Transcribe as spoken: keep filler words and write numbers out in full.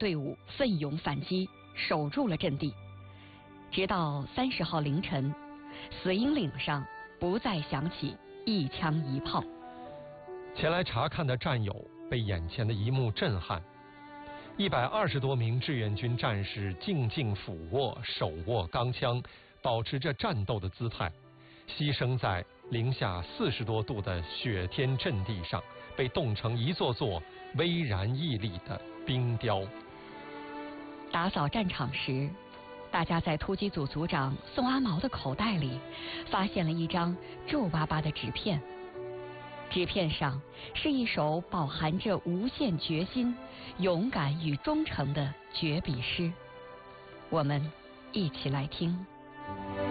队伍奋勇反击，守住了阵地。直到三十号凌晨，死鹰岭上不再响起一枪一炮。 前来查看的战友被眼前的一幕震撼，一百二十多名志愿军战士静静俯卧，手握钢枪，保持着战斗的姿态，牺牲在零下四十多度的雪天阵地上，被冻成一座座巍然屹立的冰雕。 打扫战场时，大家在突击组组长宋阿毛的口袋里发现了一张皱巴巴的纸片，纸片上是一首饱含着无限决心、勇敢与忠诚的绝笔诗。我们一起来听。